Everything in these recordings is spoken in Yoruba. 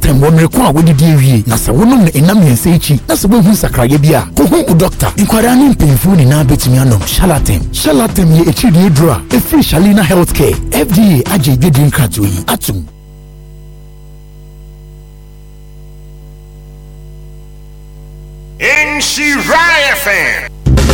Shalatem wo mreko a wodi di ewie na se wonom na enam yense echi na se wohu sakraye bi a ko hu doctor inkwara ne mpemfu ni na betimi anom Shalatem ye echi di edura efiri Shalina Healthcare FDA aje gedin krato yi atum in Shiraya fan.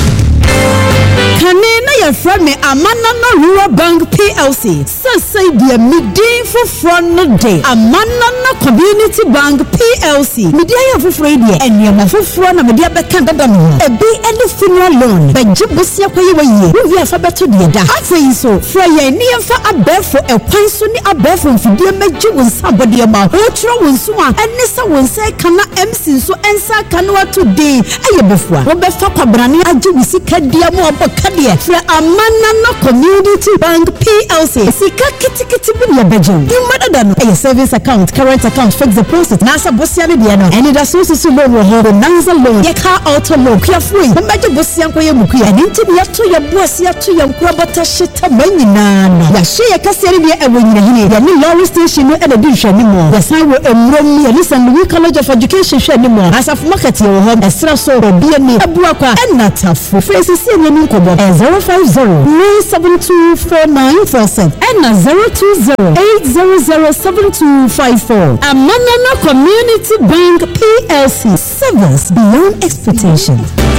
Kanina ya frame Amanana Rural Bank PLC. Sasa dia midin for front day. Amanana Community Bank PLC. Media ya for Friday and ya for front na media beka dada no. Ebi any funeral loan. Bejibusia kwa yewe. We have beto dia da. Afa so Friday ni fa abefo ekwan so ni abefo mfidie meji wonsa body ma. Otro wonso a enisa wonsa kana MC so ensa kana watu day. Aye befo. Wo befa kwabrane age wisika dia mo kadia fra Amanana Community Bank PLC sika kitikiti bi ya bejem di madada no a savings account current account fixed deposit nasa bosia ne dia no eni da so loan wo ho nanza loan ye car auto loan kya free mbaje bosia nko ye muku ya nti bi ya to ya bosia to ya nkura bata shita manyina na ya she ya kasere bi e wonyina hini ya ni lorry station no e da di hwani mo ya san wo emrom ya ni San Louis College of Education hwani mo asaf market ye wo ho esra so bi ni abua kwa enatafu faces ye ni ko 050-972-4947 and 020-800-7254. Amanana Community Bank PLC. Service beyond expectations.